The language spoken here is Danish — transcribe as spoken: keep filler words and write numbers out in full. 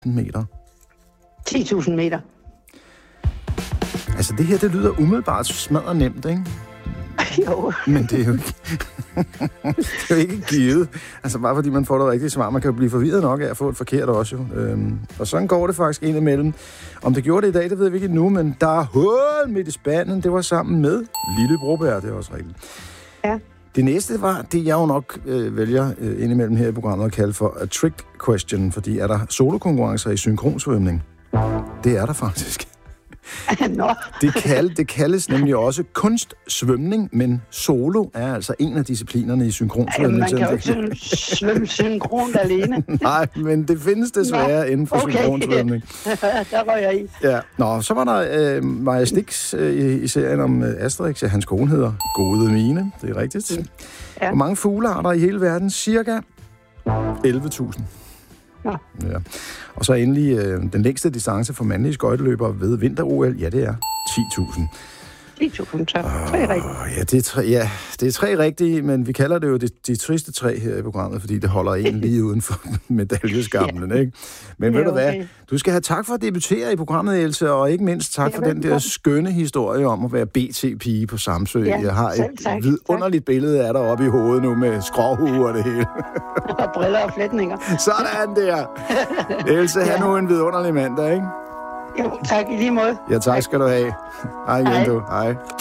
meter? ti tusind meter. Altså, det her, det lyder umiddelbart smadret nemt, ikke? Jo. Men det er jo ikke, det er jo ikke givet. Altså, bare fordi man får det rigtige svar. Man kan jo blive forvirret nok af at få et forkert også, jo. Øhm, og sådan går det faktisk ind imellem. Om det gjorde det i dag, det ved vi ikke nu, men der er hul midt i spanden. Det var sammen med Lille Broberg, det er også rigtigt. Ja. Det næste var det, jeg jo nok øh, vælger øh, indimellem her i programmet at kalde for a trick question, fordi er der solokonkurrencer i synkronsvømning? Det er der faktisk. Nå. Det, kald, det kaldes nemlig også kunstsvømning, men solo er altså en af disciplinerne i synkronsvømning. Man kan jo ikke svømme synkront alene. Nej, men det findes desværre Nå, inden for okay. synkronsvømning. Der røg jeg i. Ja. Nå, så var der øh, Maja Stix øh, i, i serien om øh, Asterix. Ja, hans kone hedder Gode Mine, det er rigtigt. Mm. Ja. Hvor mange fuglearter i hele verden? Cirka elleve tusind. Ja. Ja. Og så endelig øh, den længste distance for mandlige skøjteløbere ved vinter-O L, ja, det er ti tusind. ti tusind, så tre rigtige. Ja, det er tre, ja, det er tre rigtige, men vi kalder det jo de, de triste tre her i programmet, fordi det holder en lige uden for medaljeskamlen, ikke? Men ved du hvad, du skal have tak for at debutere i programmet, Else, og ikke mindst tak for den der skønne historie om at være B T-pige på Samsø. Ja, jeg har et tak, vidunderligt tak. Billede af dig oppe i hovedet nu med skråhue og det hele. Og briller og flætninger. Sådan der. Else, ja. Han nu en vidunderlig mandag, ikke? Jo, tak i lige måde. Ja, tak skal du have. Hej igen, du. Hej.